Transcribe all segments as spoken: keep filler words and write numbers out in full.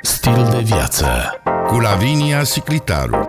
Stil de viață cu Lavinia Siclitaru.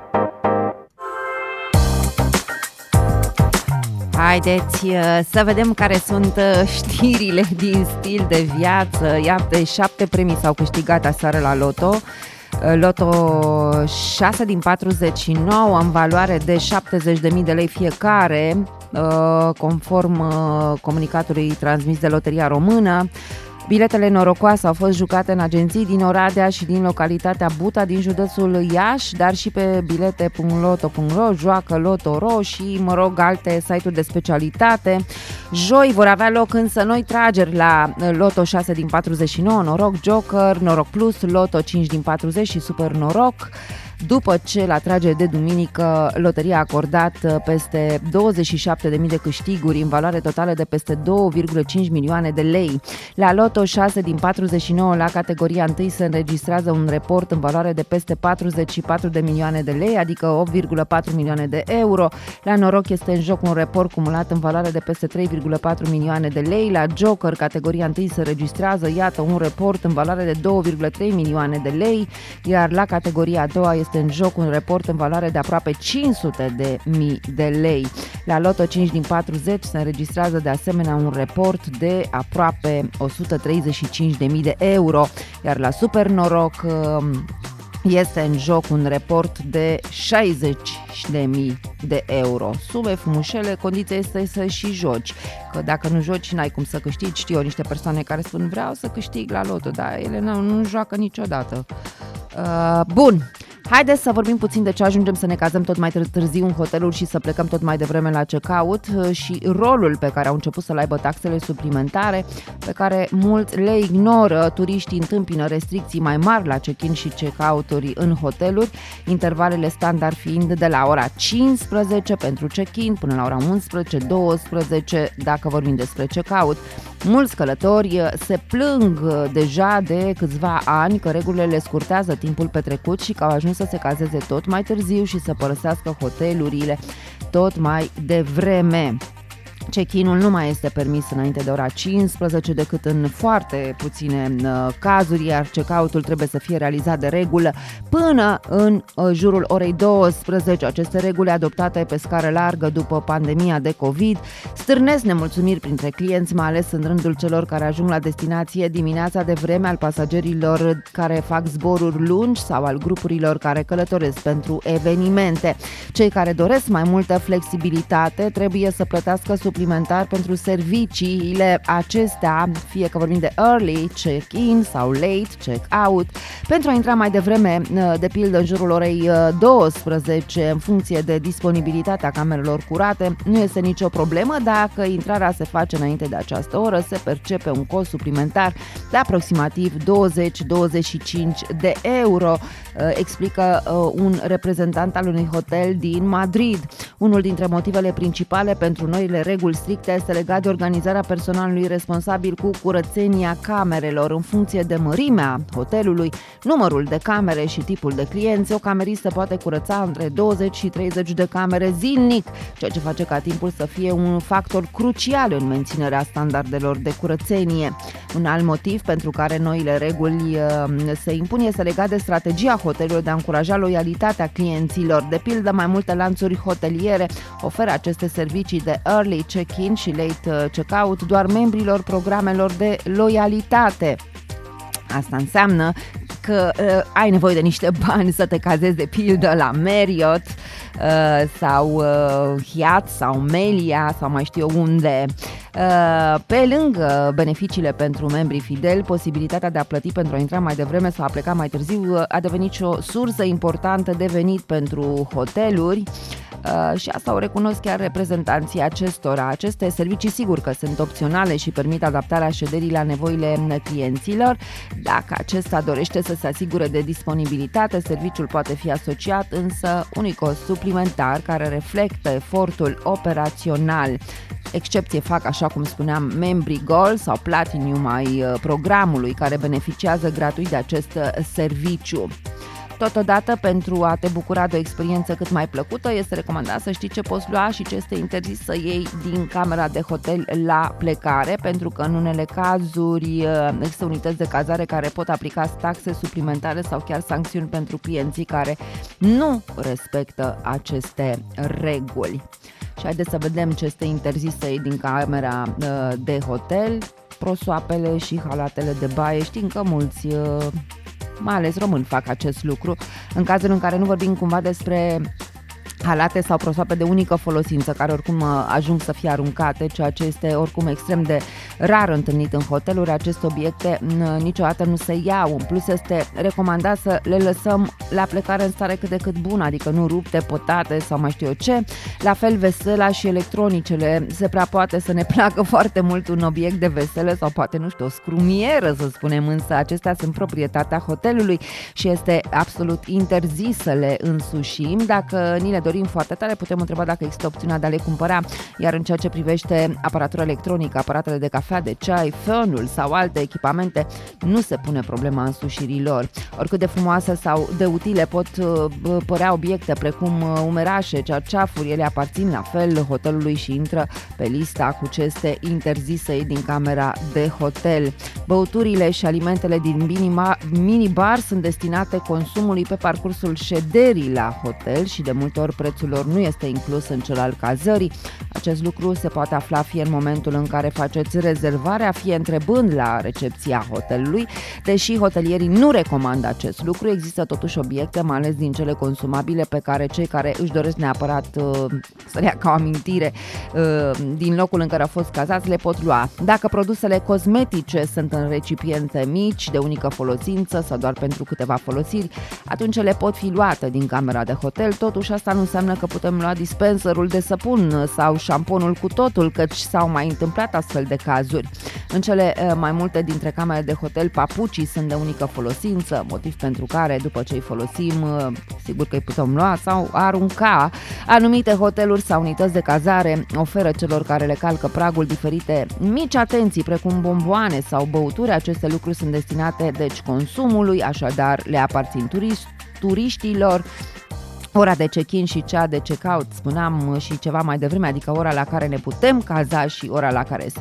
Haideți să vedem care sunt știrile din Stil de viață. Iată, șapte premii s-au câștigat aseară la Loto. Loto șase din patruzeci și nouă în valoare de șaptezeci de mii de lei fiecare, conform comunicatului transmis de Loteria Română. Biletele norocoase au fost jucate în agenții din Oradea și din localitatea Buta din județul Iași, dar și pe bilete punct loto punct ro, joacă Loto.ro și, mă rog, alte site-uri de specialitate. Joi vor avea loc însă noi trageri la Loto șase din patruzeci și nouă, Noroc Joker, Noroc Plus, Loto cinci din patruzeci și Super Noroc. După ce la tragere de duminică loteria a acordat peste douăzeci și șapte de mii de câștiguri în valoare totală de peste două virgulă cinci milioane de lei. La Loto șase din patruzeci și nouă, la categoria unu, se înregistrează un report în valoare de peste patruzeci și patru de milioane de lei, adică opt virgulă patru milioane de euro. La Noroc este în joc un report cumulat în valoare de peste trei virgulă patru milioane de lei. La Joker, categoria unu, se registrează, iată, un report în valoare de două virgulă trei milioane de lei, iar la categoria a doua este în joc un report în valoare de aproape cinci sute de mii de lei. La Loto cinci din patruzeci se înregistrează de asemenea un report de aproape o sută treizeci și cinci de mii de euro, iar la Super Noroc este în joc un report de șaizeci de mii de euro. Sume frumușele, condiția este să și joci, că dacă nu joci n-ai cum să câștigi. Știu eu niște persoane care spun vreau să câștig la Loto, dar ele nu, nu joacă niciodată. Uh, bun, haideți să vorbim puțin de ce ajungem să ne cazăm tot mai târziu în hoteluri și să plecăm tot mai devreme la check-out și rolul pe care au început să-l aibă taxele suplimentare, pe care mulți le ignoră. Turiștii întâmpină restricții mai mari la check-in și check-out-uri în hoteluri, intervalele standard fiind de la ora cincisprezece pentru check-in până la ora unsprezece douăsprezece dacă vorbim despre check-out. Mulți călători se plâng deja de câțiva ani că regulile le scurtează timpul petrecut și că au ajuns să se cazeze tot mai târziu și să părăsească hotelurile tot mai devreme. Check-in-ul nu mai este permis înainte de ora cincisprezece decât în foarte puține uh, cazuri, iar check-out-ul trebuie să fie realizat de regulă până în uh, jurul orei douăsprezece. Aceste reguli adoptate pe scară largă după pandemia de COVID stârnesc nemulțumiri printre clienți, mai ales în rândul celor care ajung la destinație dimineața de vreme, al pasagerilor care fac zboruri lungi sau al grupurilor care călătoresc pentru evenimente. Cei care doresc mai multă flexibilitate trebuie să plătească sub suplimentar pentru serviciile acestea, fie că vorbim de early check-in sau late check-out, pentru a intra mai devreme, de pildă în jurul orei douăsprezece, în funcție de disponibilitatea camerelor curate. Nu este nicio problemă. Dacă intrarea se face înainte de această oră, se percepe un cost suplimentar de aproximativ douăzeci douăzeci și cinci de euro, explică un reprezentant al unui hotel din Madrid. Unul dintre motivele principale pentru noile reguli stricte este legat de organizarea personalului responsabil cu curățenia camerelor. În funcție de mărimea hotelului, numărul de camere și tipul de clienți, o cameristă poate curăța între douăzeci și treizeci de camere zilnic, ceea ce face ca timpul să fie un factor crucial în menținerea standardelor de curățenie. Un alt motiv pentru care noile reguli se impun este legat de strategia hotelurilor de a încuraja loialitatea clienților. De pildă, mai multe lanțuri hoteliere oferă aceste servicii de early check-in și late check-out doar membrilor programelor de loialitate. Asta înseamnă că uh, ai nevoie de niște bani să te cazezi, de pildă la Marriott uh, sau uh, Hyatt sau Melia sau mai știu eu unde. Uh, pe lângă beneficiile pentru membrii fideli, posibilitatea de a plăti pentru a intra mai devreme sau a pleca mai târziu uh, a devenit și o sursă importantă de venit pentru hoteluri. Uh, și asta o recunosc chiar reprezentanții acestora. Aceste servicii sigur că sunt opționale și permit adaptarea șederii la nevoile clienților. Dacă acesta dorește să se asigure de disponibilitate, serviciul poate fi asociat însă unui cost suplimentar care reflectă efortul operațional. Excepție fac, așa cum spuneam, membrii Gold sau Platinum ai programului, care beneficiază gratuit de acest serviciu. Totodată, pentru a te bucura de o experiență cât mai plăcută, este recomandat să știi ce poți lua și ce este interzis să iei din camera de hotel la plecare, pentru că în unele cazuri există unități de cazare care pot aplica taxe suplimentare sau chiar sancțiuni pentru clienții care nu respectă aceste reguli. Și haideți să vedem ce este interzis să iei din camera de hotel: prosoapele și halatele de baie. Știm că mulți, mai ales români, fac acest lucru. În cazul în care nu vorbim cumva despre halate sau prosoape de unică folosință, care oricum ajung să fie aruncate, ceea ce este oricum extrem de rar întâlnit în hoteluri, aceste obiecte niciodată nu se iau. În plus, este recomandat să le lăsăm la plecare în stare cât de cât bună, adică nu rupte, pătate sau mai știu eu ce. La fel, vesela și electronicele. Se prea poate să ne placă foarte mult un obiect de veselă sau poate, nu știu, o scrumieră, să spunem, însă acestea sunt proprietatea hotelului și este absolut interzis să le însușim. Dacă ni le dorim foarte tare, putem întreba dacă există opțiunea de a le cumpăra, iar în ceea ce privește aparatura electronică, aparatele de cafea, de ceai, fănul sau alte echipamente, nu se pune problema însușirii lor. Oricât de frumoase sau de utile pot părea obiecte precum umerașe, cearceafuri, ele aparțin la fel hotelului și intră pe lista cu ce este interzis să iei din camera de hotel. Băuturile și alimentele din minibar sunt destinate consumului pe parcursul șederii la hotel și de multe ori prețul lor nu este inclus în cel al cazării. Acest lucru se poate afla fie în momentul în care faceți rezervarea, fie întrebând la recepția hotelului. Deși hotelierii nu recomandă acest lucru, există totuși obiecte, mai ales din cele consumabile, pe care cei care își doresc neapărat uh, să le ia ca o amintire uh, din locul în care au fost cazați, le pot lua. Dacă produsele cosmetice sunt în recipiente mici, de unică folosință sau doar pentru câteva folosiri, atunci le pot fi luate din camera de hotel. Totuși, asta nu înseamnă că putem lua dispenserul de săpun sau șamponul cu totul, căci s-au mai întâmplat astfel de cazuri. În cele mai multe dintre camere de hotel, papucii sunt de unică folosință, motiv pentru care, după ce îi folosim, sigur că îi putem lua sau arunca. Anumite hoteluri sau unități de cazare oferă celor care le calcă pragul diferite mici atenții, precum bomboane sau băuturi. Aceste lucruri sunt destinate, deci, consumului, așadar le aparțin turist, turiștilor. Ora de check-in și cea de check-out, spuneam și ceva mai devreme, adică ora la care ne putem caza și ora la care se